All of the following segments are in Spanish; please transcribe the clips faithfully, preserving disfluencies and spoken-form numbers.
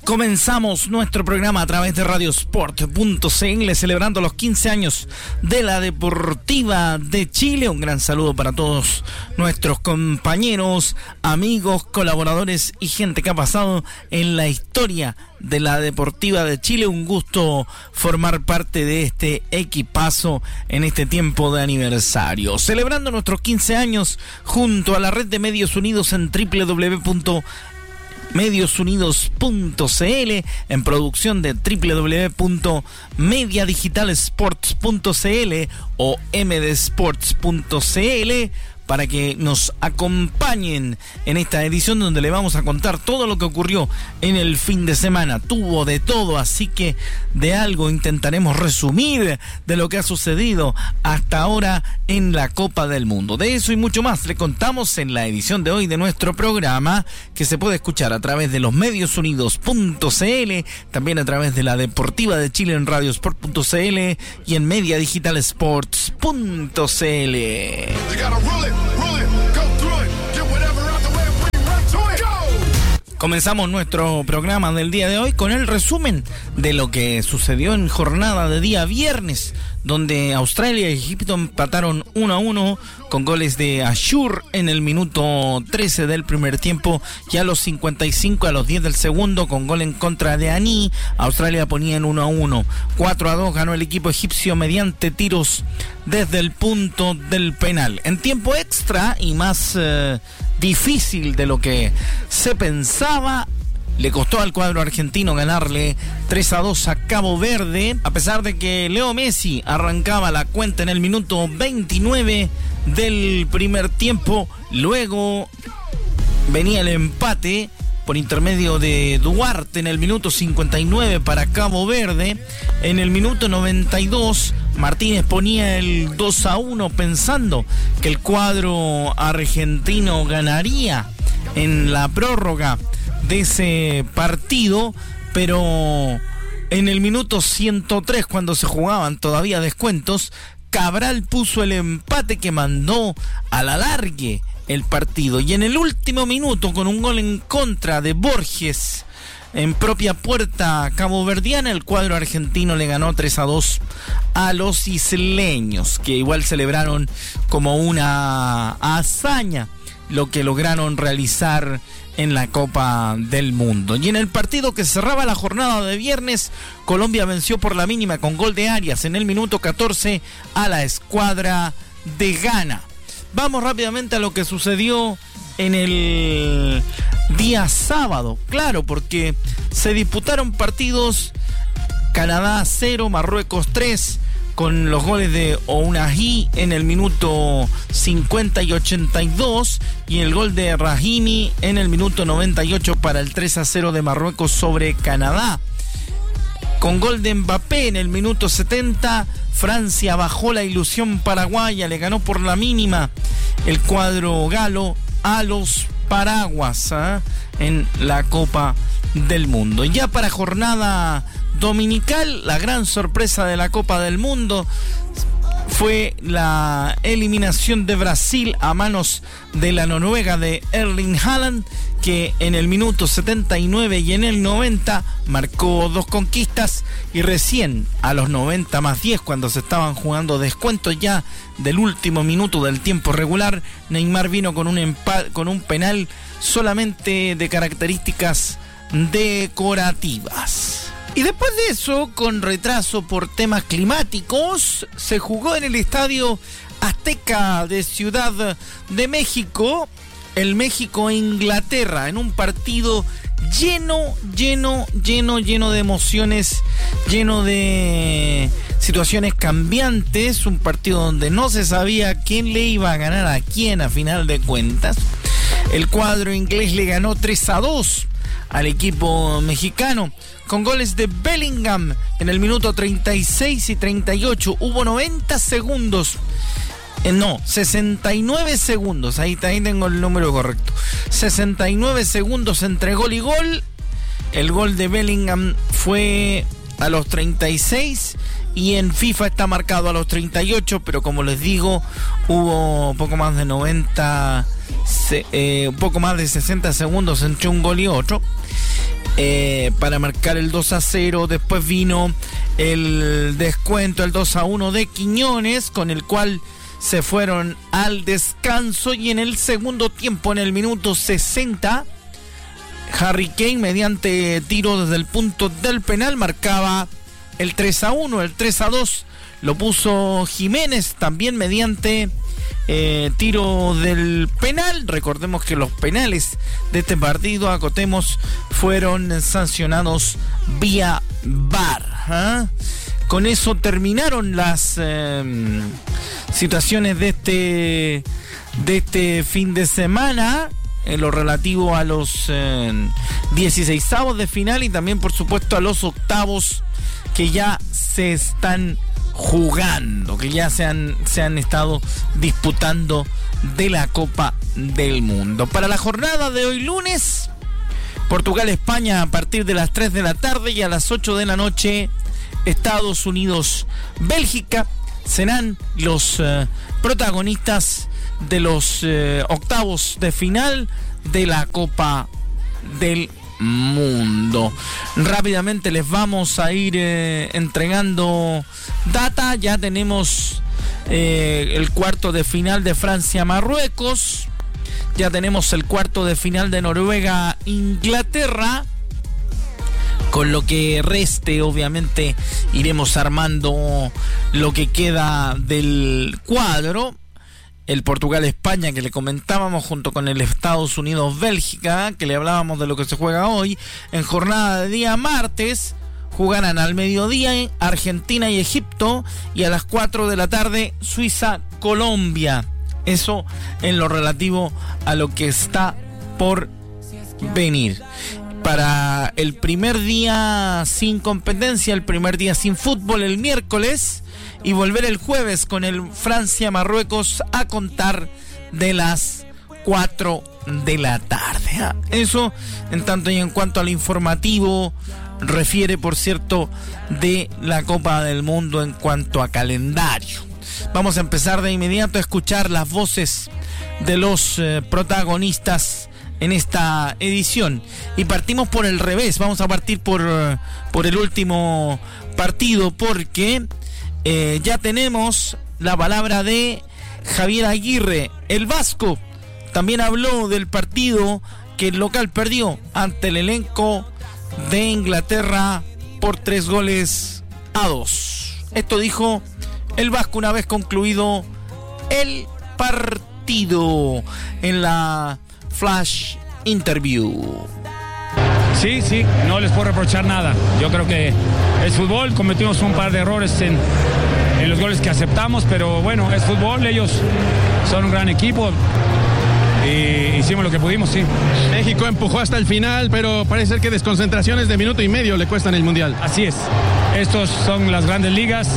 Comenzamos nuestro programa a través de radiosport punto c l celebrando los quince años de la Deportiva de Chile. Un gran saludo para todos nuestros compañeros, amigos, colaboradores y gente que ha pasado en la historia de la Deportiva de Chile. Un gusto formar parte de este equipazo en este tiempo de aniversario. Celebrando nuestros quince años junto a la red de medios unidos en doble u doble u doble u punto medios unidos punto c l, en producción de doble u doble u doble u punto media digital sports punto c l o m d sports punto c l, para que nos acompañen en esta edición donde le vamos a contar todo lo que ocurrió en el fin de semana. Tuvo de todo, así que de algo intentaremos resumir de lo que ha sucedido hasta ahora en la Copa del Mundo. De eso y mucho más le contamos en la edición de hoy de nuestro programa, que se puede escuchar a través de los medios unidos punto c l, también a través de la Deportiva de Chile en radiosport punto c l y en media digital sports punto c l. Comenzamos nuestro programa del día de hoy con el resumen de lo que sucedió en jornada de día viernes, donde Australia y Egipto empataron uno a uno con goles de Ashur en el minuto trece del primer tiempo, y a los cincuenta y cinco, a los diez del segundo, con gol en contra de Aní, Australia ponía en uno a uno. cuatro a dos ganó el equipo egipcio mediante tiros desde el punto del penal. En tiempo extra y más eh, difícil de lo que se pensaba, le costó al cuadro argentino ganarle tres a dos a Cabo Verde, a pesar de que Leo Messi arrancaba la cuenta en el minuto veintinueve del primer tiempo. Luego venía el empate por intermedio de Duarte en el minuto cincuenta y nueve para Cabo Verde. En el minuto noventa y dos, Martínez ponía el dos a uno, pensando que el cuadro argentino ganaría en la prórroga de ese partido, pero en el minuto ciento tres, cuando se jugaban todavía descuentos, Cabral puso el empate que mandó a la largue el partido, y en el último minuto, con un gol en contra de Borges en propia puerta caboverdiana, el cuadro argentino le ganó tres a dos a los isleños, que igual celebraron como una hazaña lo que lograron realizar en la Copa del Mundo. Y en el partido que cerraba la jornada de viernes, Colombia venció por la mínima con gol de Arias en el minuto catorce a la escuadra de Ghana. Vamos rápidamente a lo que sucedió en el día sábado. Claro, porque se disputaron partidos: Canadá cero, Marruecos tres, con los goles de Ounahi en el minuto cincuenta y ochenta y dos, y el gol de Rahimi en el minuto noventa y ocho para el tres a cero de Marruecos sobre Canadá. Con gol de Mbappé en el minuto setenta, Francia bajó la ilusión paraguaya, le ganó por la mínima el cuadro galo a los paraguas ¿eh? en la Copa del Mundo. Ya para jornada dominical, la gran sorpresa de la Copa del Mundo fue la eliminación de Brasil a manos de la Noruega de Erling Haaland, que en el minuto setenta y nueve y en el noventa marcó dos conquistas, y recién a los noventa más diez, cuando se estaban jugando descuentos ya del último minuto del tiempo regular, Neymar vino con un empa- con un penal solamente de características decorativas. Y después de eso, con retraso por temas climáticos, se jugó en el Estadio Azteca de Ciudad de México, el México-Inglaterra, en un partido lleno, lleno, lleno, lleno de emociones, lleno de situaciones cambiantes, un partido donde no se sabía quién le iba a ganar a quién a final de cuentas. El cuadro inglés le ganó tres a dos al equipo mexicano, con goles de Bellingham en el minuto treinta y seis y treinta y ocho. Hubo noventa segundos, eh, no, sesenta y nueve segundos, ahí, ahí tengo el número correcto, sesenta y nueve segundos entre gol y gol. El gol de Bellingham fue a los treinta y seis y en FIFA está marcado a los treinta y ocho, pero como les digo, hubo poco más de noventa, eh, un poco más de sesenta segundos entre un gol y otro. eh, para marcar el dos a cero. Después vino el descuento, el dos a uno de Quiñones, con el cual se fueron al descanso. Y en el segundo tiempo, en el minuto sesenta, Harry Kane, mediante tiro desde el punto del penal, marcaba el tres a uno. El tres a dos lo puso Jiménez, también mediante eh, tiro del penal. Recordemos que los penales de este partido, acotemos, fueron sancionados vía V A R. ¿eh? Con eso terminaron las eh, situaciones de este, de este fin de semana, en lo relativo a los eh, dieciseisavos de final y también, por supuesto, a los octavos que ya se están jugando, que ya se han, se han estado disputando de la Copa del Mundo. Para la jornada de hoy lunes, Portugal-España a partir de las tres de la tarde, y a las ocho de la noche Estados Unidos-Bélgica serán los eh, protagonistas de los eh, octavos de final de la Copa del Mundo. Rápidamente les vamos a ir eh, entregando data. Ya tenemos eh, el cuarto de final de Francia-Marruecos. Ya tenemos el cuarto de final de Noruega-Inglaterra. Con lo que reste, obviamente, iremos armando lo que queda del cuadro. El Portugal-España que le comentábamos, junto con el Estados Unidos-Bélgica, que le hablábamos de lo que se juega hoy. En jornada de día martes jugarán al mediodía en Argentina y Egipto, y a las cuatro de la tarde Suiza-Colombia. Eso en lo relativo a lo que está por venir. Para el primer día sin competencia, el primer día sin fútbol, el miércoles, y volver el jueves con el Francia-Marruecos a contar de las cuatro de la tarde. Eso en tanto y en cuanto al informativo refiere, por cierto, de la Copa del Mundo en cuanto a calendario. Vamos a empezar de inmediato a escuchar las voces de los eh, protagonistas en esta edición, y partimos por el revés. Vamos a partir por, por el último partido, porque eh, ya tenemos la palabra de Javier Aguirre, el vasco. También habló del partido que el local perdió ante el elenco de Inglaterra por tres goles a dos. Esto dijo el vasco una vez concluido el partido en la Flash Interview. Sí, sí, no les puedo reprochar nada. Yo creo que es fútbol, cometimos un par de errores en, en los goles que aceptamos, pero bueno, es fútbol, ellos son un gran equipo y hicimos lo que pudimos, sí. México empujó hasta el final, pero parece ser que desconcentraciones de minuto y medio le cuestan el Mundial. Así es, estos son las grandes ligas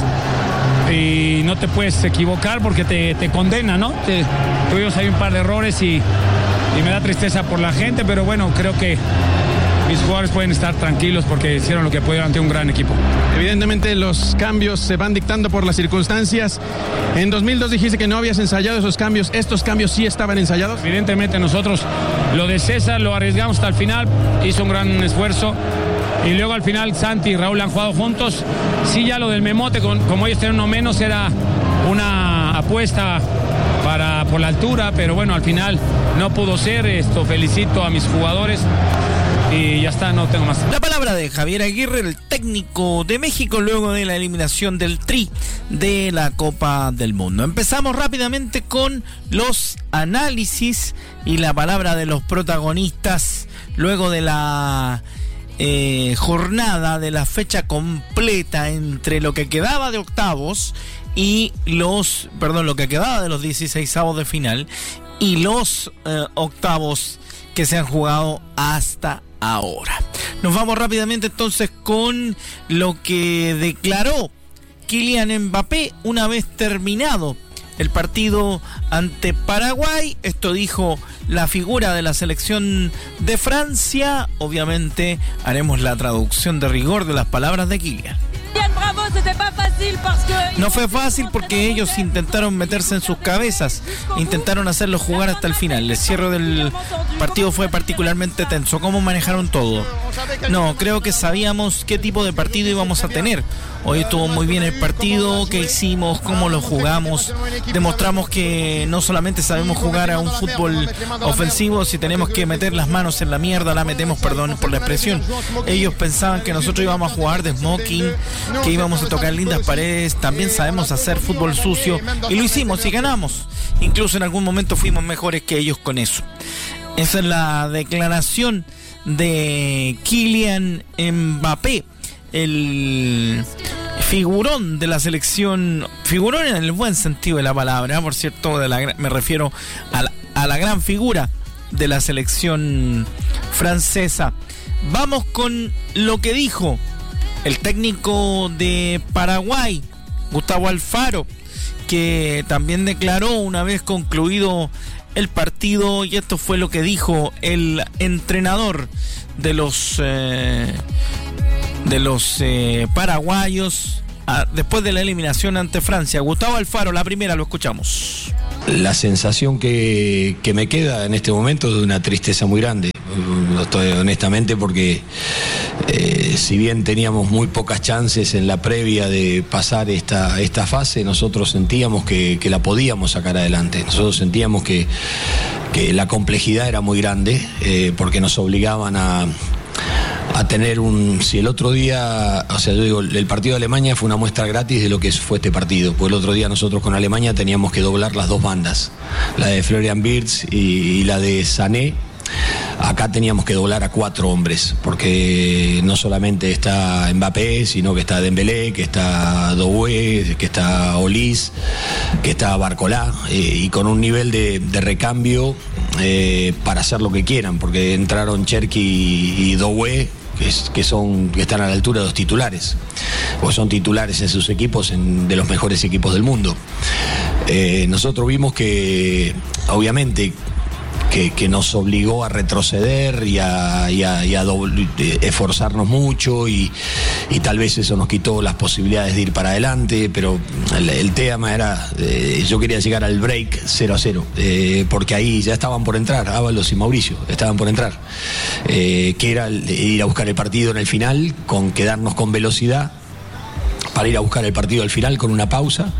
y no te puedes equivocar porque te, te condena, ¿no? Te, tuvimos ahí un par de errores y Y me da tristeza por la gente, pero bueno, creo que mis jugadores pueden estar tranquilos porque hicieron lo que pudieron ante un gran equipo. Evidentemente los cambios se van dictando por las circunstancias. En dos mil dos dijiste que no habías ensayado esos cambios. ¿Estos cambios sí estaban ensayados? Evidentemente nosotros lo de César lo arriesgamos hasta el final, hizo un gran esfuerzo. Y luego al final Santi y Raúl han jugado juntos. Sí, ya lo del Memote, como ellos tienen uno menos, era una apuesta para por la altura, pero bueno, al final no pudo ser. Esto, felicito a mis jugadores y ya está, no tengo más. La palabra de Javier Aguirre, el técnico de México, luego de la eliminación del Tri de la Copa del Mundo. Empezamos rápidamente con los análisis y la palabra de los protagonistas luego de la eh, jornada, de la fecha completa entre lo que quedaba de octavos y los, perdón, lo que quedaba de los dieciseisavos de final y los eh, octavos que se han jugado hasta ahora. Nos vamos rápidamente entonces con lo que declaró Kylian Mbappé una vez terminado el partido ante Paraguay. Esto dijo la figura de la selección de Francia. Obviamente haremos la traducción de rigor de las palabras de Kylian. Bien, bravo. No fue fácil porque ellos intentaron meterse en sus cabezas, intentaron hacerlos jugar hasta el final. El cierre del partido fue particularmente tenso. ¿Cómo manejaron todo? No, creo que sabíamos qué tipo de partido íbamos a tener. Hoy estuvo muy bien el partido, qué hicimos, cómo lo jugamos. Demostramos que no solamente sabemos jugar a un fútbol ofensivo, si tenemos que meter las manos en la mierda, la metemos, perdón por la expresión. Ellos pensaban que nosotros íbamos a jugar de smoking, que íbamos a tocar lindas paredes. También sabemos hacer fútbol sucio y lo hicimos y ganamos. Incluso en algún momento fuimos mejores que ellos con eso. Esa es la declaración de Kylian Mbappé, el figurón de la selección, figurón en el buen sentido de la palabra, por cierto, de la, me refiero a la, a la gran figura de la selección francesa. Vamos con lo que dijo el técnico de Paraguay, Gustavo Alfaro, que también declaró una vez concluido el partido, y esto fue lo que dijo el entrenador de los eh, de los eh, paraguayos a, después de la eliminación ante Francia. Gustavo Alfaro, la primera, lo escuchamos. La sensación que, que me queda en este momento es de una tristeza muy grande, honestamente, porque eh, si bien teníamos muy pocas chances en la previa de pasar esta, esta fase, nosotros sentíamos que, que la podíamos sacar adelante. Nosotros sentíamos que, que la complejidad era muy grande, eh, porque nos obligaban a a tener un... Si el otro día, o sea, yo digo, el partido de Alemania fue una muestra gratis de lo que fue este partido, pues el otro día nosotros con Alemania teníamos que doblar las dos bandas, la de Florian Wirtz y, y la de Sané. Acá teníamos que doblar a cuatro hombres, porque no solamente está Mbappé, sino que está Dembélé, que está Doué, que está Olís, que está Barcolá, eh, y con un nivel de, de recambio eh, para hacer lo que quieran, porque entraron Cherki y, y Doué, que, es, que, son, que están a la altura de los titulares, o son titulares en sus equipos, en, de los mejores equipos del mundo. Eh, nosotros vimos que, obviamente, Que, que nos obligó a retroceder y a, y a, y a doble, esforzarnos mucho, y, y tal vez eso nos quitó las posibilidades de ir para adelante, pero el, el tema era, eh, yo quería llegar al break cero a cero, eh, porque ahí ya estaban por entrar, Ábalos y Mauricio, estaban por entrar, eh, que era ir a buscar el partido en el final, con quedarnos con velocidad, para ir a buscar el partido al final con una pausa,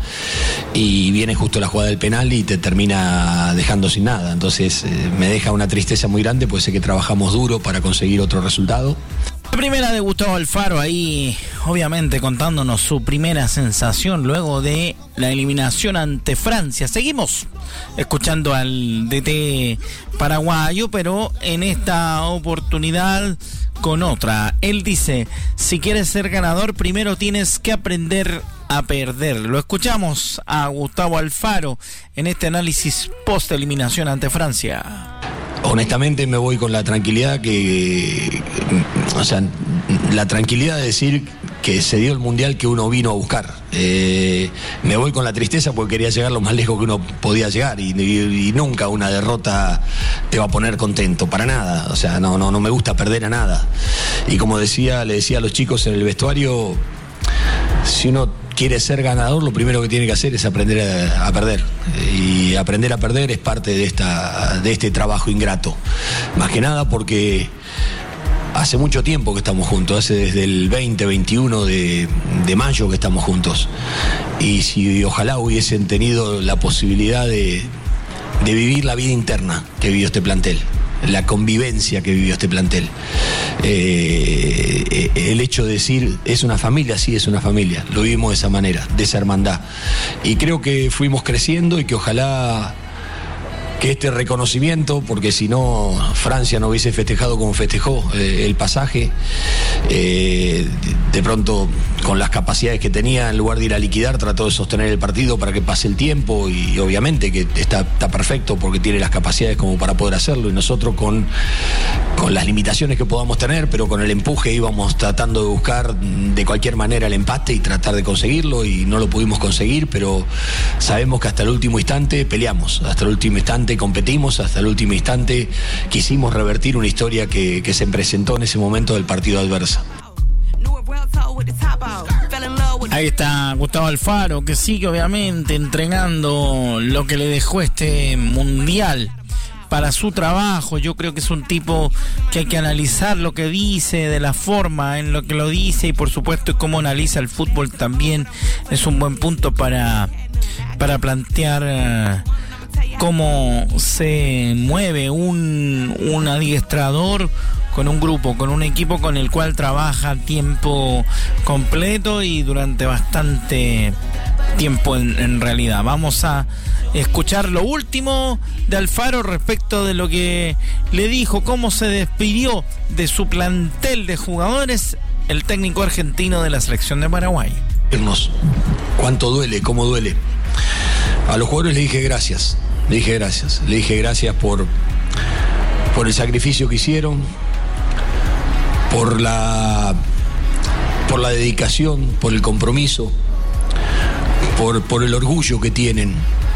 y viene justo la jugada del penal y te termina dejando sin nada. Entonces eh, me deja una tristeza muy grande, pues sé que trabajamos duro para conseguir otro resultado. La primera de Gustavo Alfaro ahí, obviamente contándonos su primera sensación luego de la eliminación ante Francia. Seguimos escuchando al D T paraguayo, pero en esta oportunidad con otra. Él dice, si quieres ser ganador, primero tienes que aprender a perder. Lo escuchamos a Gustavo Alfaro en este análisis post eliminación ante Francia. Honestamente me voy con la tranquilidad que, o sea, la tranquilidad de decir que se dio el mundial que uno vino a buscar. Eh, me voy con la tristeza porque quería llegar lo más lejos que uno podía llegar, y, y, y nunca una derrota te va a poner contento, para nada. O sea, no, no, no me gusta perder a nada. Y como decía, le decía a los chicos en el vestuario, si uno quiere ser ganador, lo primero que tiene que hacer es aprender a, a perder. Y aprender a perder es parte de, esta, de este trabajo ingrato. Más que nada porque hace mucho tiempo que estamos juntos, hace desde el veinte, veintiuno de, de mayo que estamos juntos. Y si ojalá hubiesen tenido la posibilidad de, de vivir la vida interna que vivió este plantel, la convivencia que vivió este plantel. Eh, el hecho de decir, es una familia, sí, es una familia. Lo vivimos de esa manera, de esa hermandad. Y creo que fuimos creciendo, y que ojalá que este reconocimiento, porque si no Francia no hubiese festejado como festejó eh, el pasaje, eh, de pronto con las capacidades que tenía, en lugar de ir a liquidar, trató de sostener el partido para que pase el tiempo, y obviamente que está, está perfecto porque tiene las capacidades como para poder hacerlo, y nosotros con, con las limitaciones que podamos tener, pero con el empuje íbamos tratando de buscar de cualquier manera el empate y tratar de conseguirlo, y no lo pudimos conseguir, pero sabemos que hasta el último instante peleamos, hasta el último instante competimos, hasta el último instante quisimos revertir una historia que, que se presentó en ese momento del partido adverso. Ahí está Gustavo Alfaro, que sigue obviamente entregando lo que le dejó este mundial para su trabajo. Yo creo que es un tipo que hay que analizar lo que dice, de la forma en lo que lo dice, y por supuesto cómo analiza el fútbol también es un buen punto para, para plantear uh, cómo se mueve un, un adiestrador con un grupo, con un equipo con el cual trabaja a tiempo completo y durante bastante tiempo en, en realidad. Vamos a escuchar lo último de Alfaro respecto de lo que le dijo, cómo se despidió de su plantel de jugadores el técnico argentino de la selección de Paraguay. Cuánto duele, cómo duele. A los jugadores le dije gracias, le dije gracias, le dije gracias por, por el sacrificio que hicieron, por la, por la dedicación, por el compromiso, por, por el orgullo que tienen,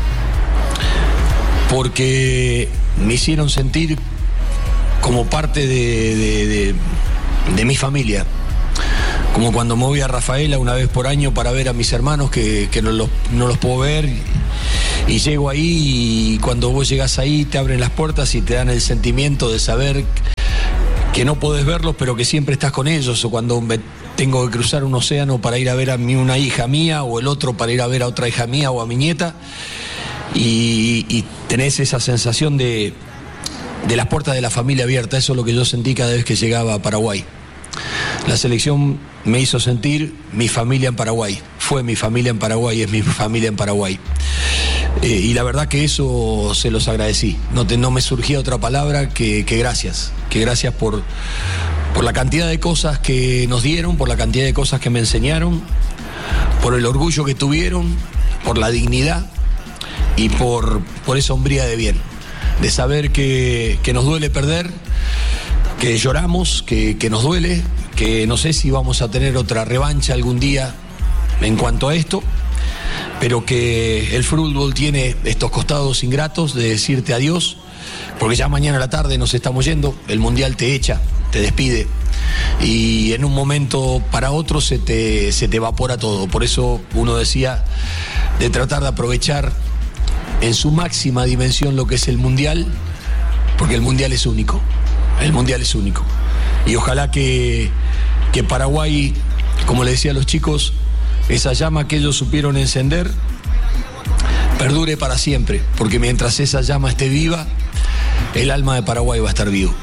porque me hicieron sentir como parte de, de, de, de mi familia. Como cuando me voy a Rafaela una vez por año para ver a mis hermanos que, que no, los, no los puedo ver, y, y llego ahí, y cuando vos llegás ahí te abren las puertas y te dan el sentimiento de saber que no podés verlos pero que siempre estás con ellos, o cuando me tengo que cruzar un océano para ir a ver a mí una hija mía, o el otro para ir a ver a otra hija mía o a mi nieta, y, y tenés esa sensación de, de las puertas de la familia abiertas. Eso es lo que yo sentí cada vez que llegaba a Paraguay. La selección me hizo sentir mi familia en Paraguay. Fue mi familia en Paraguay, es mi familia en Paraguay. Eh, y la verdad que eso se los agradecí. No, te, no me surgía otra palabra que, que gracias. Que gracias por, por la cantidad de cosas que nos dieron, por la cantidad de cosas que me enseñaron, por el orgullo que tuvieron, por la dignidad y por, por esa hombría de bien. De saber que, que nos duele perder, que lloramos, que, que nos duele, que no sé si vamos a tener otra revancha algún día en cuanto a esto, pero que el fútbol tiene estos costados ingratos de decirte adiós, porque ya mañana a la tarde nos estamos yendo, el Mundial te echa, te despide, y en un momento para otro se te, se te evapora todo. Por eso uno decía de tratar de aprovechar en su máxima dimensión lo que es el Mundial, porque el Mundial es único, el Mundial es único. Y ojalá que, que Paraguay, como le decía a los chicos, esa llama que ellos supieron encender perdure para siempre, porque mientras esa llama esté viva, el alma de Paraguay va a estar vivo.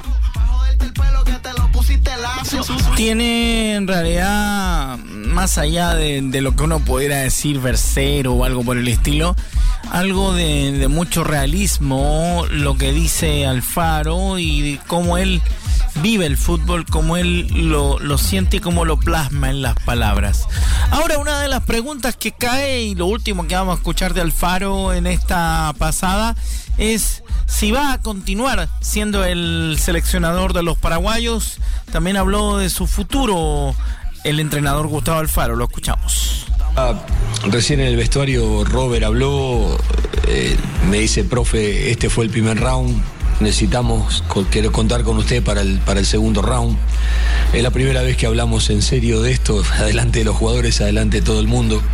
Tiene en realidad, más allá de, de lo que uno pudiera decir versero o algo por el estilo, algo de, de mucho realismo lo que dice Alfaro y cómo él vive el fútbol, cómo él lo, lo siente y cómo lo plasma en las palabras. Ahora, una de las preguntas que cae, y lo último que vamos a escuchar de Alfaro en esta pasada, es si va a continuar siendo el seleccionador de los paraguayos. También habló de su futuro el entrenador Gustavo Alfaro. Lo escuchamos. Ah, recién en el vestuario Robert habló, eh, me dice: profe, este fue el primer round, necesitamos, quiero contar con usted para el, para el segundo round. Es la primera vez que hablamos en serio de esto, adelante de los jugadores, adelante de todo el mundo.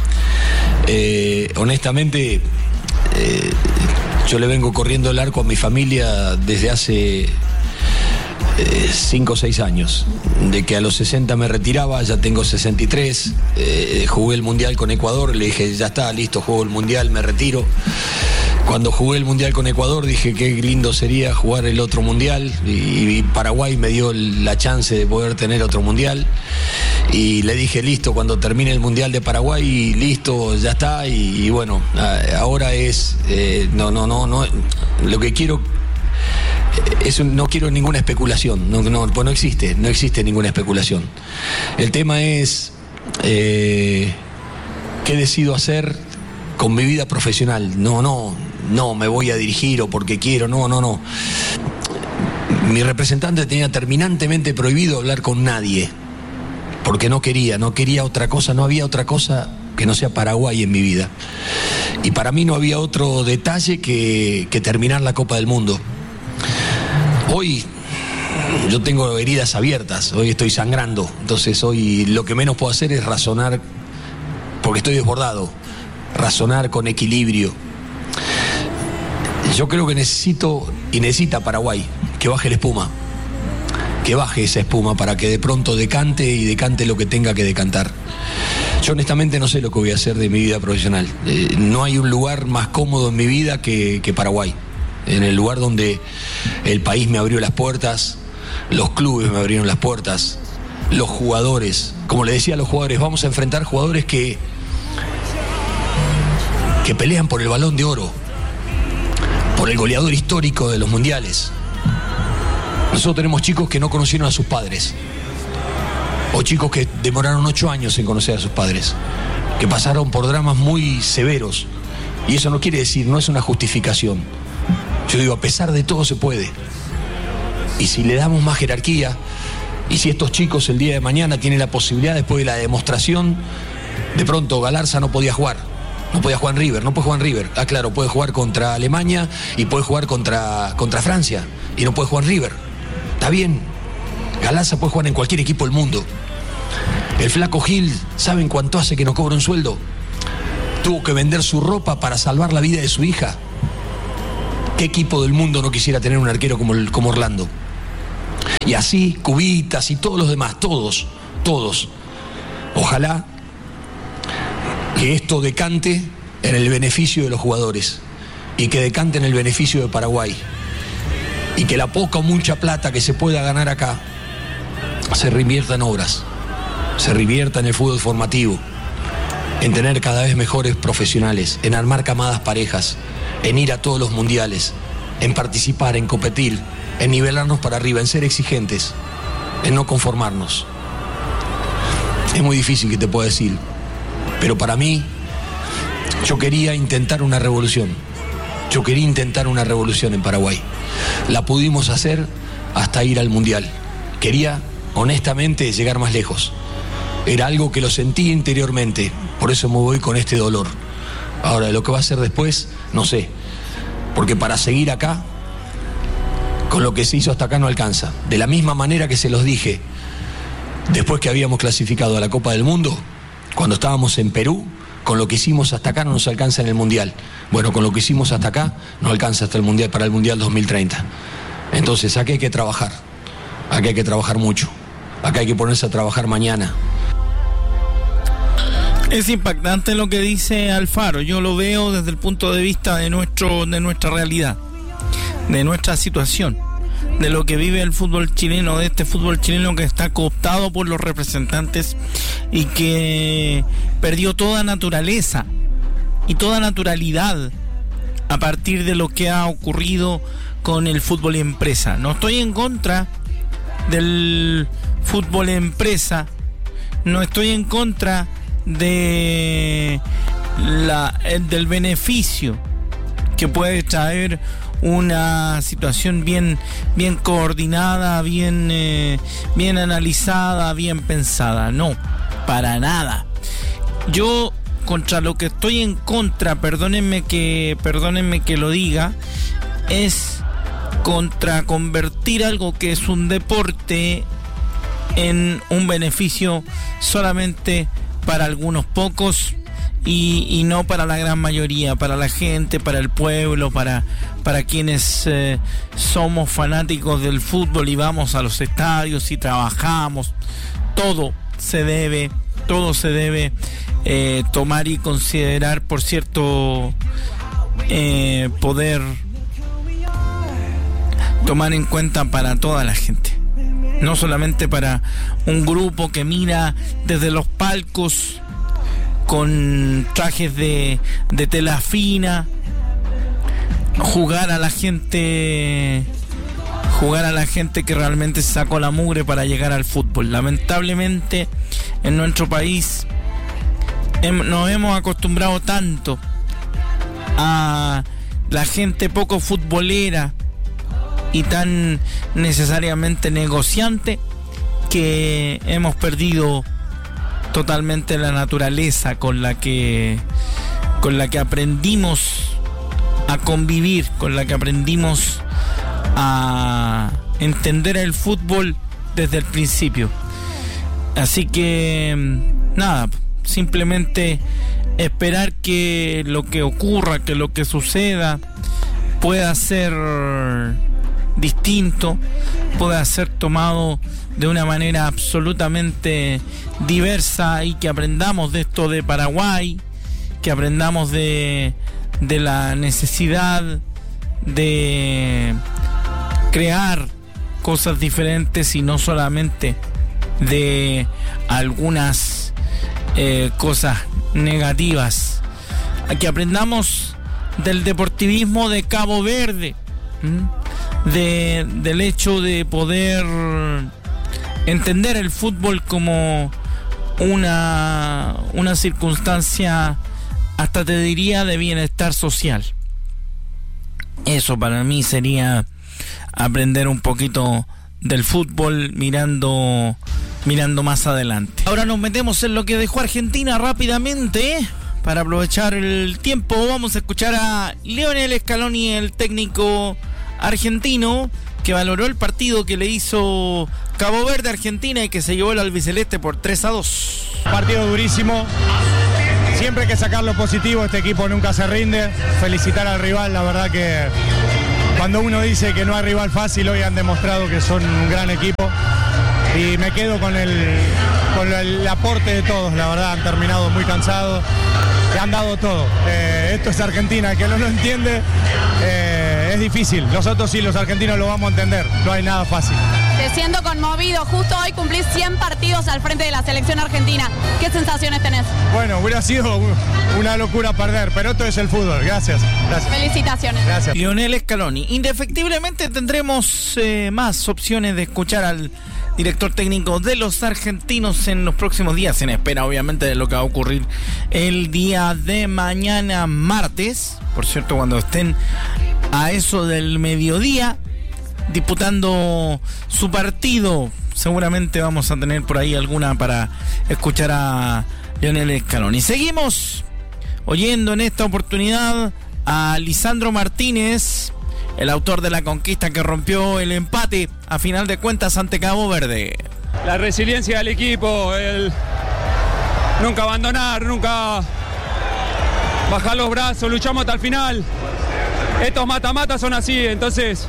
Eh, honestamente, eh, yo le vengo corriendo el arco a mi familia desde hace cinco o seis años. De que a los sesenta me retiraba, ya tengo sesenta y tres, eh, jugué el Mundial con Ecuador, le dije: ya está, listo, juego el Mundial, me retiro. Cuando jugué el Mundial con Ecuador dije qué lindo sería jugar el otro Mundial, y, y Paraguay me dio la chance de poder tener otro Mundial, y le dije: listo, cuando termine el Mundial de Paraguay, listo, ya está. Y, y bueno, ahora es eh, no, no, no, no, lo que quiero es, no quiero ninguna especulación, no, no, pues no existe, no existe ninguna especulación. El tema es eh, qué decido hacer con mi vida profesional. No, no, no me voy a dirigir o porque quiero, no, no, no. Mi representante tenía terminantemente prohibido hablar con nadie, porque no quería, no quería otra cosa, no había otra cosa que no sea Paraguay en mi vida. Y para mí no había otro detalle que, que terminar la Copa del Mundo. Hoy yo tengo heridas abiertas, hoy estoy sangrando, entonces hoy lo que menos puedo hacer es razonar, porque estoy desbordado, razonar con equilibrio. Yo creo que necesito, y necesita Paraguay, que baje la espuma, que baje esa espuma para que de pronto decante y decante lo que tenga que decantar. Yo honestamente no sé lo que voy a hacer de mi vida profesional. Eh, no hay un lugar más cómodo en mi vida que, que Paraguay. En el lugar donde el país me abrió las puertas, los clubes me abrieron las puertas, los jugadores, como le decía a los jugadores, vamos a enfrentar jugadores que, que pelean por el Balón de Oro, por el goleador histórico de los mundiales. Nosotros tenemos chicos que no conocieron a sus padres, o chicos que demoraron ocho años en conocer a sus padres, que pasaron por dramas muy severos, y eso no quiere decir, no es una justificación. Yo digo, a pesar de todo se puede, y si le damos más jerarquía, y si estos chicos el día de mañana tienen la posibilidad, después de la demostración, de pronto Galarza no podía jugar, no podía jugar en River, no puede jugar en River, ah claro, puede jugar contra Alemania y puede jugar contra, contra Francia, y no puede jugar en River, está bien, Galarza puede jugar en cualquier equipo del mundo. El flaco Gil, ¿saben cuánto hace que no cobra un sueldo? Tuvo que vender su ropa para salvar la vida de su hija. ¿Qué equipo del mundo no quisiera tener un arquero como, el, como Orlando? Y así, Cubitas y todos los demás, todos, todos. Ojalá que esto decante en el beneficio de los jugadores y que decante en el beneficio de Paraguay. Y que la poca o mucha plata que se pueda ganar acá se reinvierta en obras, se reinvierta en el fútbol formativo, en tener cada vez mejores profesionales, en armar camadas parejas, en ir a todos los mundiales, en participar, en competir, en nivelarnos para arriba, en ser exigentes, en no conformarnos. Es muy difícil que te pueda decir, pero para mí, yo quería intentar una revolución. Yo quería intentar una revolución en Paraguay. La pudimos hacer hasta ir al mundial. Quería, honestamente, llegar más lejos. Era algo que lo sentí interiormente, por eso me voy con este dolor. Ahora, lo que va a hacer después, no sé. Porque para seguir acá, con lo que se hizo hasta acá no alcanza. De la misma manera que se los dije, después que habíamos clasificado a la Copa del Mundo, cuando estábamos en Perú, con lo que hicimos hasta acá no nos alcanza en el Mundial. Bueno, con lo que hicimos hasta acá, no alcanza hasta el Mundial, para el Mundial dos mil treinta. Entonces, aquí hay que trabajar. Aquí hay que trabajar mucho. Acá hay que ponerse a trabajar mañana. Es impactante lo que dice Alfaro. Yo lo veo desde el punto de vista de nuestro, de nuestra realidad, de nuestra situación, de lo que vive el fútbol chileno, de este fútbol chileno que está cooptado por los representantes y que perdió toda naturaleza y toda naturalidad a partir de lo que ha ocurrido con el fútbol empresa. No estoy en contra del fútbol empresa, no estoy en contra de la, del beneficio que puede traer una situación bien, bien coordinada, bien, eh, bien analizada, bien pensada. No, para nada. Yo contra lo que estoy en contra, perdónenme que, perdónenme que lo diga, es contra convertir algo que es un deporte en un beneficio solamente para algunos pocos y, y no para la gran mayoría, para la gente, para el pueblo, para, para quienes eh, somos fanáticos del fútbol y vamos a los estadios y trabajamos. Todo se debe, todo se debe eh, tomar y considerar, por cierto, eh, poder tomar en cuenta para toda la gente. No solamente para un grupo que mira desde los palcos con trajes de, de tela fina, jugar a la gente, jugar a la gente que realmente sacó la mugre para llegar al fútbol. Lamentablemente en nuestro país hem, nos hemos acostumbrado tanto a la gente poco futbolera y tan necesariamente negociante que hemos perdido totalmente la naturaleza con la que con la que aprendimos a convivir, con la que aprendimos a, entender el fútbol desde el principio. Así que nada, simplemente esperar que lo que ocurra, que lo que suceda pueda ser distinto, pueda ser tomado de una manera absolutamente diversa, y que aprendamos de esto de Paraguay, que aprendamos de, de la necesidad de crear cosas diferentes y no solamente de algunas eh, cosas negativas. A que aprendamos del deportivismo de Cabo Verde, de, del hecho de poder entender el fútbol como una, una circunstancia, hasta te diría, de bienestar social. Eso para mí sería aprender un poquito del fútbol mirando mirando más adelante. Ahora nos metemos en lo que dejó Argentina rápidamente, ¿eh? Para aprovechar el tiempo. Vamos a escuchar a Lionel Scaloni, el técnico argentino, que valoró el partido que le hizo Cabo Verde a Argentina y que se llevó el albiceleste por tres a dos. Partido durísimo. Siempre hay que sacar lo positivo, este equipo nunca se rinde. Felicitar al rival, la verdad que cuando uno dice que no hay rival fácil, hoy han demostrado que son un gran equipo. Y me quedo con el, con el aporte de todos, la verdad, han terminado muy cansados, y han dado todo. Eh, esto es Argentina, el que no lo entiende, eh, es difícil. Nosotros sí, los argentinos lo vamos a entender, no hay nada fácil. Te siento conmovido, justo hoy cumplís cien partidos al frente de la selección argentina. ¿Qué sensaciones tenés? Bueno, hubiera sido una locura perder, pero esto es el fútbol. Gracias. Gracias. Felicitaciones. Gracias. Lionel Scaloni. Indefectiblemente tendremos eh, más opciones de escuchar al director técnico de los argentinos en los próximos días, en espera obviamente de lo que va a ocurrir el día de mañana martes. Por cierto, cuando estén a eso del mediodía disputando su partido, seguramente vamos a tener por ahí alguna para escuchar a Lionel Scaloni. Seguimos oyendo en esta oportunidad a Lisandro Martínez, el autor de la conquista que rompió el empate a final de cuentas ante Cabo Verde. La resiliencia del equipo, el nunca abandonar, nunca bajar los brazos, luchamos hasta el final. Estos mata-mata son así, entonces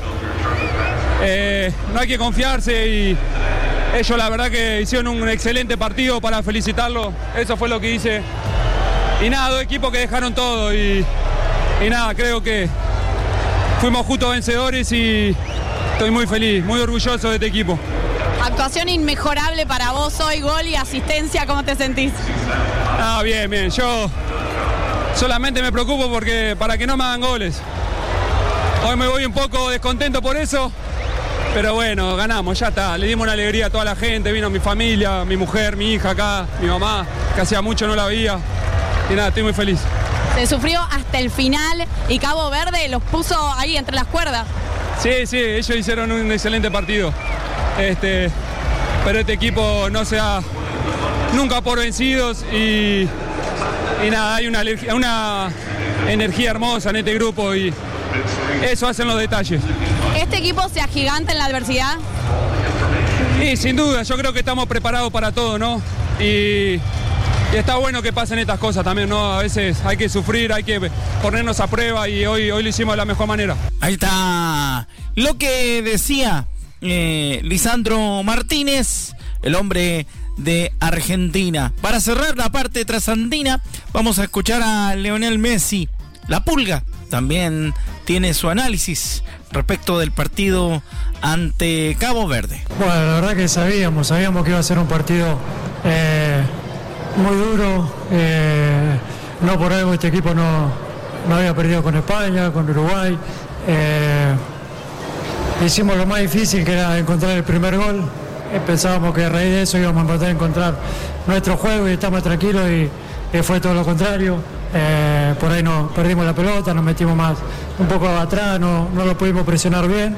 eh, no hay que confiarse, y ellos la verdad que hicieron un excelente partido, para felicitarlo, eso fue lo que hice. Y nada, dos equipos que dejaron todo, y, y nada, creo que fuimos justos vencedores y estoy muy feliz, muy orgulloso de este equipo. Actuación inmejorable para vos hoy, gol y asistencia, ¿cómo te sentís? Ah, bien, bien, yo solamente me preocupo porque para que no me hagan goles. Hoy me voy un poco descontento por eso, pero bueno, ganamos, ya está, le dimos una alegría a toda la gente, vino mi familia, mi mujer, mi hija acá, mi mamá, que hacía mucho no la veía, y nada, estoy muy feliz. Se sufrió hasta el final y Cabo Verde los puso ahí entre las cuerdas. Sí, sí, ellos hicieron un excelente partido. Este, pero este equipo no se da nunca por vencidos, y, y nada, hay una, una energía hermosa en este grupo, y eso hacen los detalles. ¿Este equipo se agiganta en la adversidad? Sí, sin duda, yo creo que estamos preparados para todo, ¿no? Y... Y está bueno que pasen estas cosas también, ¿no? A veces hay que sufrir, hay que ponernos a prueba, y hoy, hoy lo hicimos de la mejor manera. Ahí está lo que decía eh, Lisandro Martínez, el hombre de Argentina. Para cerrar la parte trasandina, vamos a escuchar a Lionel Messi. La Pulga también tiene su análisis respecto del partido ante Cabo Verde. Bueno, la verdad que sabíamos, sabíamos que iba a ser un partido Eh... muy duro, eh, no por algo este equipo no, no había perdido con España, con Uruguay. Eh, hicimos lo más difícil, que era encontrar el primer gol. Eh, pensábamos que a raíz de eso íbamos a poder encontrar nuestro juego y estamos tranquilos, y, y fue todo lo contrario. Eh, por ahí no perdimos la pelota, nos metimos más un poco atrás, no, no lo pudimos presionar bien.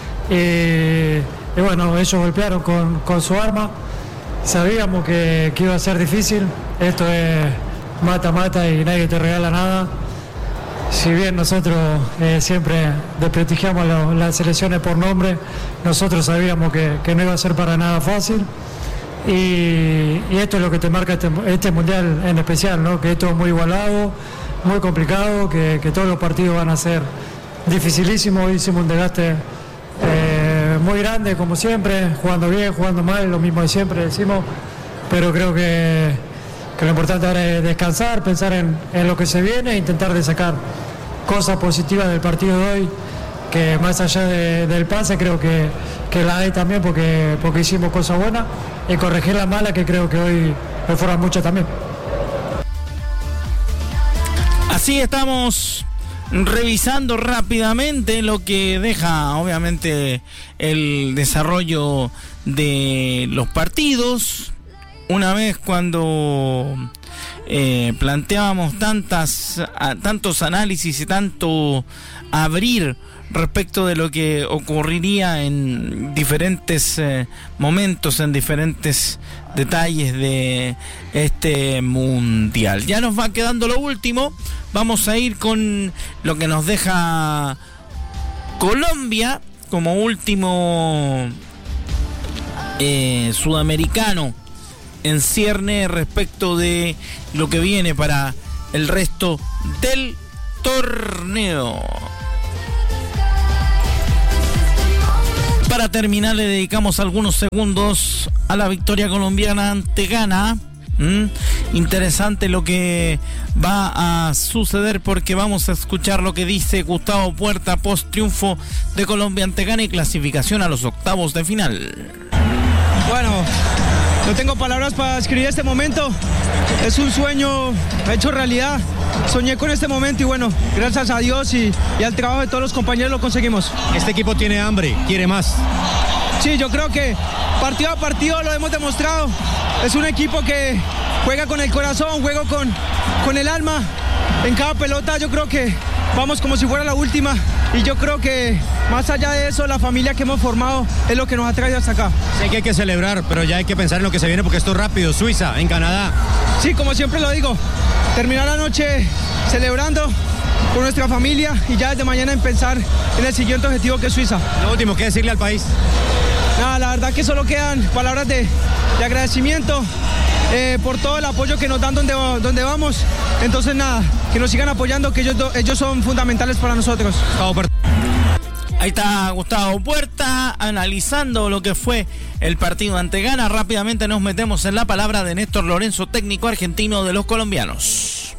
Y, y bueno, ellos golpearon con, con su arma. Sabíamos que, que iba a ser difícil, esto es mata-mata y nadie te regala nada. si bien nosotros eh, siempre desprestigiamos lo, las selecciones por nombre, nosotros sabíamos que, que no iba a ser para nada fácil. Y, y esto es lo que te marca este, este mundial en especial, ¿no? Que esto es muy igualado, muy complicado, que, que todos los partidos van a ser dificilísimos. Hicimos un desgaste eh, muy grande, como siempre, jugando bien, jugando mal, lo mismo de siempre decimos, pero creo que, que lo importante ahora es descansar, pensar en, en lo que se viene e intentar de sacar cosas positivas del partido de hoy, que más allá de, del pase creo que, que la hay también porque, porque hicimos cosas buenas, y corregir la mala que creo que hoy me fueron mucho también. Así estamos revisando rápidamente lo que deja obviamente el desarrollo de los partidos. Una vez cuando eh, planteábamos tantas, a, tantos análisis y tanto abrir respecto de lo que ocurriría en diferentes eh, momentos, en diferentes detalles de este mundial. Ya nos va quedando lo último. Vamos a ir con lo que nos deja Colombia como último eh, sudamericano en cierne respecto de lo que viene para el resto del torneo. Para terminar, le dedicamos algunos segundos a la victoria colombiana ante Ghana. ¿Mm? Interesante lo que va a suceder, porque vamos a escuchar lo que dice Gustavo Puerta post triunfo de Colombia ante Ghana y clasificación a los octavos de final. Bueno, no tengo palabras para describir este momento. Es un sueño hecho realidad. Soñé con este momento y bueno, gracias a Dios y, y al trabajo de todos los compañeros lo conseguimos. Este equipo tiene hambre, quiere más. Sí, yo creo que partido a partido lo hemos demostrado. Es un equipo que juega con el corazón, juega con, con el alma. En cada pelota yo creo que vamos como si fuera la última. Y yo creo que más allá de eso, la familia que hemos formado es lo que nos ha traído hasta acá. Sé que hay que celebrar, pero ya hay que pensar en lo que se viene porque esto es rápido. Suiza, en Canadá. Sí, como siempre lo digo, terminar la noche celebrando con nuestra familia y ya desde mañana en pensar en el siguiente objetivo, que es Suiza. Lo último, ¿qué decirle al país? Nada, la verdad que solo quedan palabras de, de agradecimiento eh, por todo el apoyo que nos dan donde, donde vamos. Entonces nada, que nos sigan apoyando, que ellos, ellos son fundamentales para nosotros. Ahí está Gustavo Puerta analizando lo que fue el partido ante Ghana. Rápidamente nos metemos en la palabra de Néstor Lorenzo, técnico argentino de los colombianos.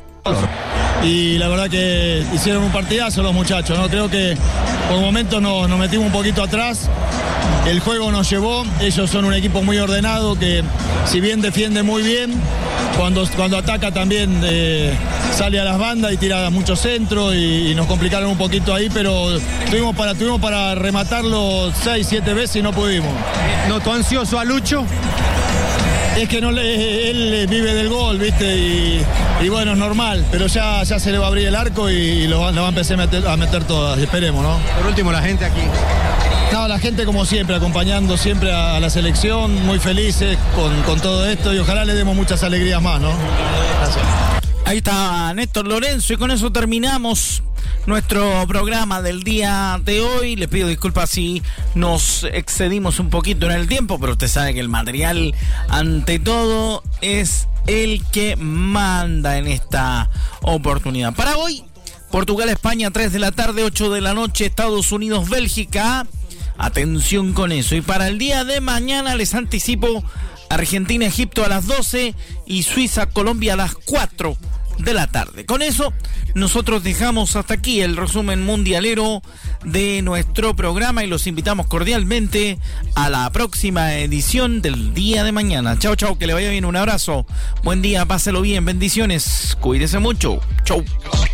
Y la verdad que hicieron un partidazo los muchachos, ¿no? Creo que por momentos nos, nos metimos un poquito atrás, el juego nos llevó, ellos son un equipo muy ordenado que si bien defiende muy bien, cuando, cuando ataca también eh, sale a las bandas y tira mucho centro y, y nos complicaron un poquito ahí, pero tuvimos para, tuvimos para rematarlo seis, siete veces y no pudimos. ¿Notó ansioso a Lucho? Es que no le, él vive del gol, ¿viste? Y, y bueno, es normal, pero ya, ya se le va a abrir el arco y, y lo, lo va a empezar a meter, a meter todas, esperemos, ¿no? Por último, la gente aquí. No, la gente como siempre, acompañando siempre a, a la selección, muy felices con, con todo esto y ojalá le demos muchas alegrías más, ¿no? Gracias. Ahí está Néstor Lorenzo y con eso terminamos nuestro programa del día de hoy. Les pido disculpas si nos excedimos un poquito en el tiempo, pero usted sabe que el material ante todo es el que manda en esta oportunidad. Para hoy, Portugal-España, tres de la tarde, ocho de la noche, Estados Unidos-Bélgica. Atención con eso. Y para el día de mañana les anticipo Argentina-Egipto a las doce y Suiza-Colombia a las cuatro de la tarde. Con eso nosotros dejamos hasta aquí el resumen mundialero de nuestro programa y los invitamos cordialmente a la próxima edición del día de mañana. Chao, chao, que le vaya bien, un abrazo, buen día, páselo bien, bendiciones, cuídese mucho, chau.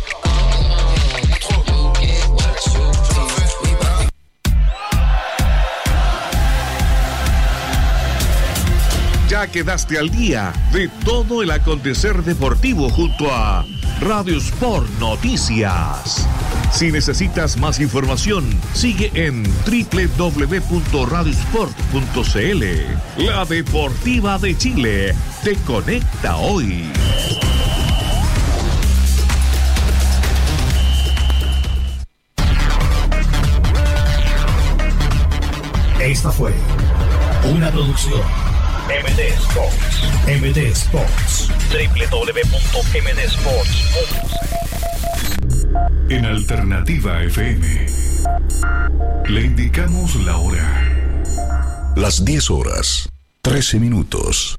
Ya quedaste al día de todo el acontecer deportivo junto a Radio Sport Noticias. Si necesitas más información, sigue en doble u doble u doble u punto radio sport punto c l. La Deportiva de Chile te conecta hoy. Esta fue una producción M D Sports. M D Sports. doble u doble u doble u punto m d sports punto c l. En Alternativa F M le indicamos la hora. Las diez horas, trece minutos.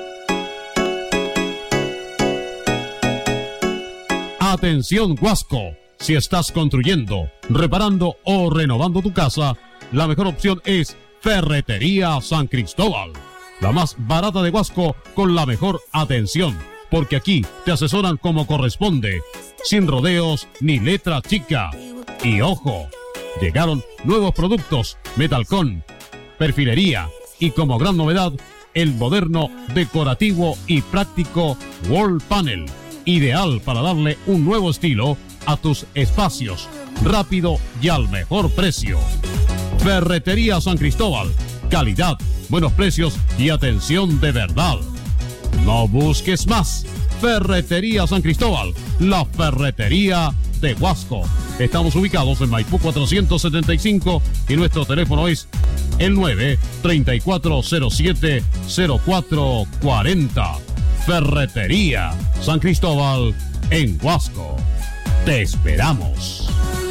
Atención Huasco, si estás construyendo, reparando o renovando tu casa, la mejor opción es Ferretería San Cristóbal, la más barata de Huasco con la mejor atención, porque aquí te asesoran como corresponde, sin rodeos ni letra chica. Y ojo, llegaron nuevos productos, Metalcon, perfilería y como gran novedad, el moderno, decorativo y práctico Wall Panel, ideal para darle un nuevo estilo a tus espacios, rápido y al mejor precio. Ferretería San Cristóbal, calidad, buenos precios y atención de verdad. No busques más. Ferretería San Cristóbal, la ferretería de Huasco. Estamos ubicados en Maipú cuatrocientos setenta y cinco y nuestro teléfono es el nueve, treinta y cuatro cero siete, cero cuatro cuarenta. Ferretería San Cristóbal en Huasco. Te esperamos.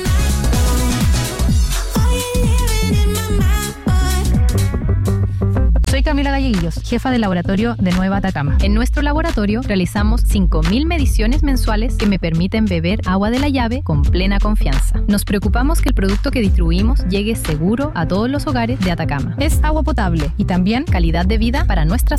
Soy Camila Galleguillos, jefa del laboratorio de Nueva Atacama. En nuestro laboratorio realizamos cinco mil mediciones mensuales que me permiten beber agua de la llave con plena confianza. Nos preocupamos que el producto que distribuimos llegue seguro a todos los hogares de Atacama. Es agua potable y también calidad de vida para nuestras